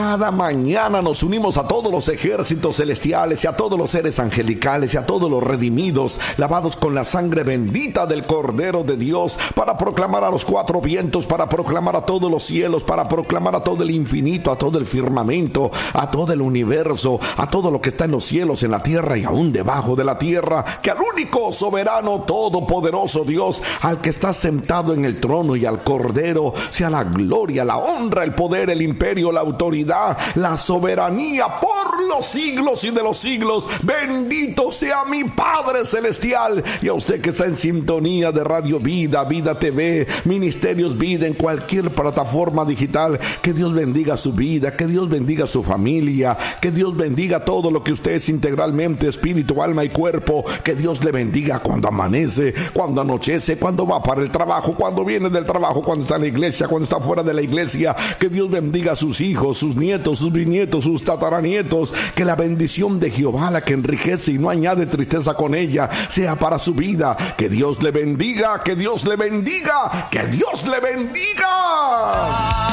cada mañana nos unimos a todos los ejércitos celestiales y a todos los seres angelicales y a todos los redimidos, lavados con la sangre bendita del Cordero de Dios, para proclamar a los cuatro vientos, para proclamar a todos los cielos, para proclamar a todo el infinito, a todo el firmamento, a todo el universo, a todo lo que está en los cielos, en la tierra y aún debajo de la tierra, que al único soberano, todopoderoso Dios, al que está sentado en el trono y al Cordero, sea la gloria, la honra, el poder, el imperio, la autoridad, la soberanía por los siglos y de los siglos. Bendito sea mi Padre Celestial. Y a usted que está en sintonía de Radio Vida, Vida TV, Ministerios Vida, en cualquier plataforma digital, que Dios bendiga su vida, que Dios bendiga su familia, que Dios bendiga todo lo que usted es integralmente, espíritu, alma y cuerpo. Que Dios le bendiga cuando amanece, cuando anochece, cuando va para el trabajo, cuando viene del trabajo, cuando está en la iglesia, cuando está fuera de la iglesia. Que Dios bendiga a sus hijos, sus nietos, sus bisnietos, sus tataranietos. Que la bendición de Jehová, la que enriquece y no añade tristeza con ella, sea para su vida. Que Dios le bendiga, que Dios le bendiga, que Dios le bendiga.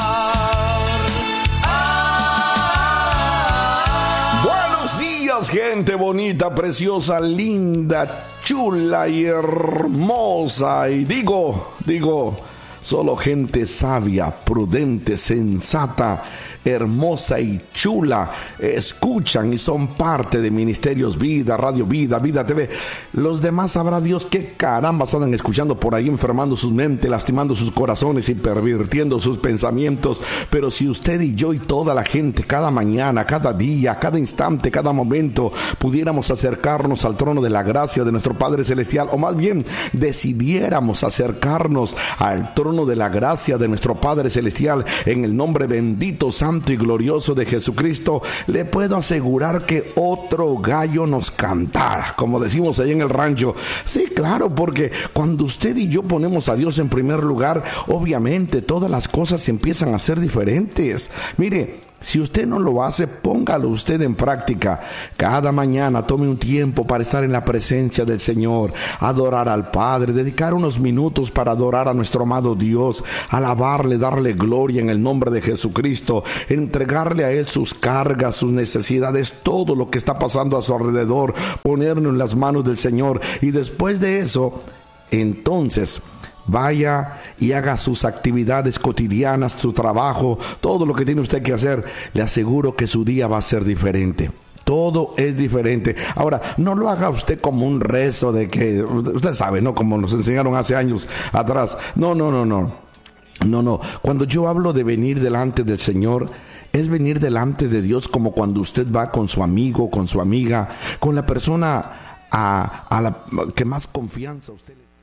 Buenos días, gente bonita, preciosa, linda, chula y hermosa. Y digo, solo gente sabia, prudente, sensata, hermosa y chula escuchan y son parte de Ministerios Vida, Radio Vida, Vida TV. Los demás sabrá Dios qué carambas andan escuchando por ahí, enfermando sus mentes, lastimando sus corazones y pervirtiendo sus pensamientos. Pero si usted y yo y toda la gente, cada mañana, cada día, cada instante, cada momento, pudiéramos acercarnos al trono de la gracia de nuestro Padre Celestial, o más bien decidiéramos acercarnos al trono de la gracia de nuestro Padre Celestial, en el nombre bendito, santo y glorioso de Jesucristo, le puedo asegurar que otro gallo nos cantará, como decimos ahí en el rancho. Sí, claro, porque cuando usted y yo ponemos a Dios en primer lugar, obviamente todas las cosas empiezan a ser diferentes. Mire, si usted no lo hace, póngalo usted en práctica. Cada mañana tome un tiempo para estar en la presencia del Señor, adorar al Padre, dedicar unos minutos para adorar a nuestro amado Dios, alabarle, darle gloria en el nombre de Jesucristo, entregarle a Él sus cargas, sus necesidades, todo lo que está pasando a su alrededor, ponerlo en las manos del Señor. Y después de eso, entonces vaya y haga sus actividades cotidianas, su trabajo, todo lo que tiene usted que hacer. Le aseguro que su día va a ser diferente. Todo es diferente. Ahora, no lo haga usted como un rezo de que, usted sabe, ¿no? Como nos enseñaron hace años atrás. No. Cuando yo hablo de venir delante del Señor, es venir delante de Dios como cuando usted va con su amigo, con su amiga, con la persona a la que más confianza usted le...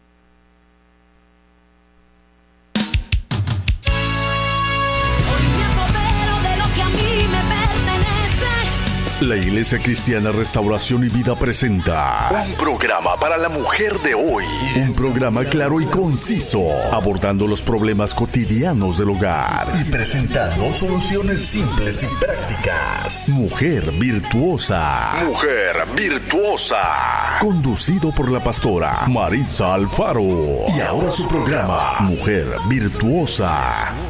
La Iglesia Cristiana Restauración y Vida presenta un programa para la mujer de hoy. Un programa claro y conciso, abordando los problemas cotidianos del hogar y presentando soluciones simples y prácticas. Mujer Virtuosa. Mujer Virtuosa. Conducido por la pastora Maritza Alfaro. Y ahora su programa, Mujer Virtuosa.